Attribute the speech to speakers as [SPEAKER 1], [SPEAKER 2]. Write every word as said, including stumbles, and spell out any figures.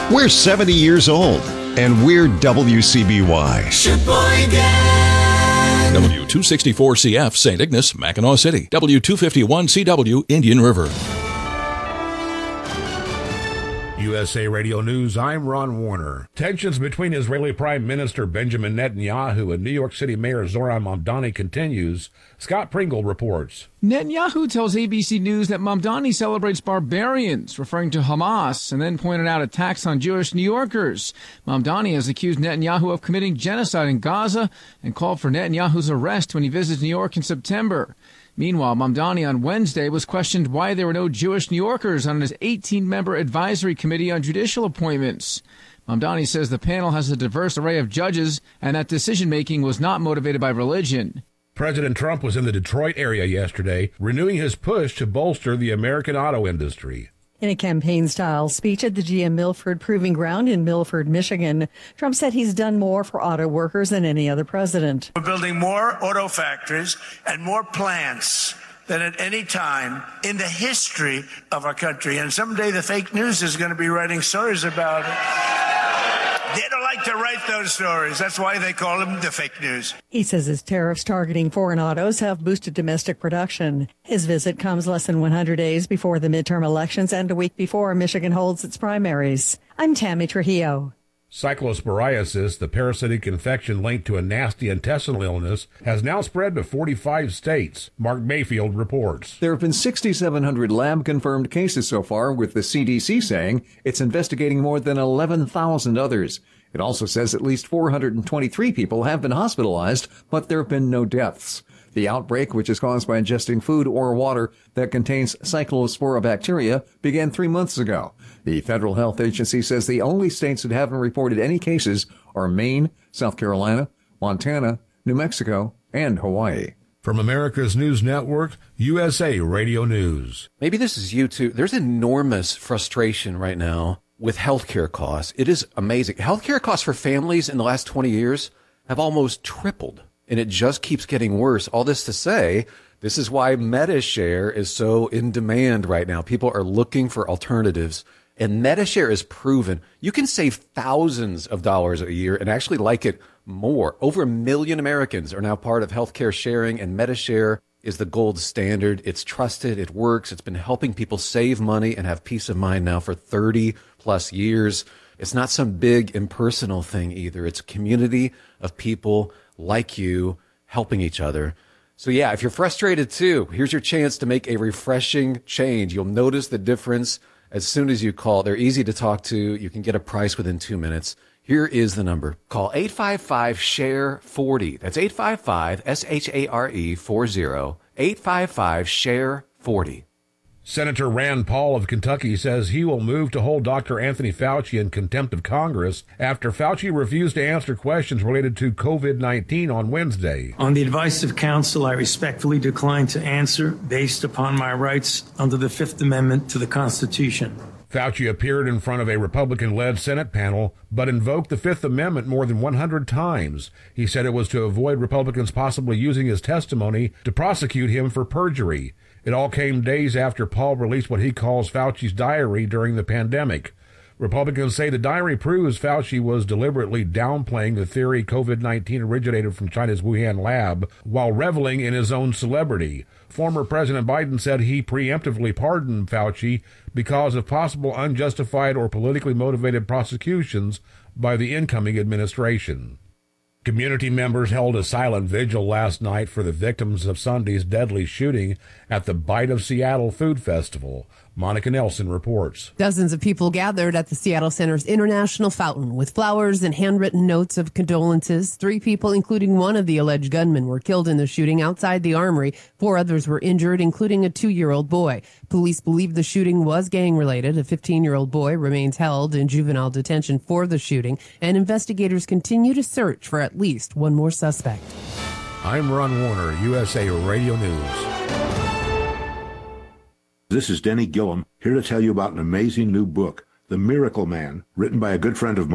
[SPEAKER 1] We're seventy years old, and we're W C B Y.
[SPEAKER 2] Sheboygan!
[SPEAKER 3] W two sixty-four C F, Saint Ignace, Mackinac City. W two fifty-one C W, Indian River.
[SPEAKER 4] U S A Radio News, I'm Ron Warner. Tensions between Israeli Prime Minister Benjamin Netanyahu and New York City Mayor Zoran Mamdani continues. Scott Pringle reports.
[SPEAKER 5] Netanyahu tells A B C News that Mamdani celebrates barbarians, referring to Hamas, and then pointed out attacks on Jewish New Yorkers. Mamdani has accused Netanyahu of committing genocide in Gaza and called for Netanyahu's arrest when he visits New York in September. Meanwhile, Mamdani on Wednesday was questioned why there were no Jewish New Yorkers on his eighteen-member advisory committee on judicial appointments. Mamdani says the panel has a diverse array of judges and that decision-making was not motivated by religion.
[SPEAKER 4] President Trump was in the Detroit area yesterday, renewing his push to bolster the American auto industry.
[SPEAKER 6] In a campaign-style speech at the G M Milford Proving Ground in Milford, Michigan, Trump said he's done more for auto workers than any other president.
[SPEAKER 7] We're building more auto factories and more plants than at any time in the history of our country. And someday the fake news is going to be writing stories about it. They don't like to write those stories. That's why they call them the fake news.
[SPEAKER 6] He says his tariffs targeting foreign autos have boosted domestic production. His visit comes less than one hundred days before the midterm elections and a week before Michigan holds its primaries. I'm Tammy Trujillo.
[SPEAKER 4] Cyclosporiasis, the parasitic infection linked to a nasty intestinal illness, has now spread to forty-five states. Mark Mayfield reports.
[SPEAKER 8] There have been six thousand seven hundred lab-confirmed cases so far, with the C D C saying it's investigating more than eleven thousand others. It also says at least four hundred twenty-three people have been hospitalized, but there have been no deaths. The outbreak, which is caused by ingesting food or water that contains Cyclospora bacteria, began three months ago. The Federal Health Agency says the only states that haven't reported any cases are Maine, South Carolina, Montana, New Mexico, and Hawaii.
[SPEAKER 4] From America's News Network, U S A Radio News.
[SPEAKER 9] Maybe this is you too. There's enormous frustration right now with healthcare costs. It is amazing. Healthcare costs for families in the last twenty years have almost tripled, and it just keeps getting worse. All this to say, this is why MediShare is so in demand right now. People are looking for alternatives, and MediShare is proven. You can save thousands of dollars a year and actually like it more. Over a million Americans are now part of healthcare sharing, and MediShare is the gold standard. It's trusted. It works. It's been helping people save money and have peace of mind now for thirty plus years. It's not some big impersonal thing either. It's a community of people like you helping each other. So yeah, if you're frustrated too, here's your chance to make a refreshing change. You'll notice the difference as soon as you call. They're easy to talk to. You can get a price within two minutes. Here is the number. Call eight five five, S H A R E, forty. That's eight five five, S H A R E, forty. eight five five, S H A R E, forty.
[SPEAKER 4] Senator Rand Paul of Kentucky says he will move to hold Doctor Anthony Fauci in contempt of Congress after Fauci refused to answer questions related to covid nineteen on Wednesday.
[SPEAKER 10] On the advice of counsel, I respectfully decline to answer based upon my rights under the Fifth Amendment to the Constitution.
[SPEAKER 4] Fauci appeared in front of a Republican-led Senate panel, but invoked the Fifth Amendment more than one hundred times. He said it was to avoid Republicans possibly using his testimony to prosecute him for perjury. It all came days after Paul released what he calls Fauci's diary during the pandemic. Republicans say the diary proves Fauci was deliberately downplaying the theory covid nineteen originated from China's Wuhan lab while reveling in his own celebrity. Former President Biden said he preemptively pardoned Fauci because of possible unjustified or politically motivated prosecutions by the incoming administration. Community members held a silent vigil last night for the victims of Sunday's deadly shooting at the Bite of Seattle Food Festival. Monica Nelson reports.
[SPEAKER 11] Dozens of people gathered at the Seattle Center's International Fountain with flowers and handwritten notes of condolences. Three people, including one of the alleged gunmen, were killed in the shooting outside the Armory. Four others were injured, including a two-year-old boy. Police believe the shooting was gang-related. A fifteen-year-old boy remains held in juvenile detention for the shooting, and investigators continue to search for at least one more suspect.
[SPEAKER 4] I'm Ron Warner, U S A Radio News.
[SPEAKER 12] This is Denny Gillum, here to tell you about an amazing new book, The Miracle Man, written by a good friend of mine.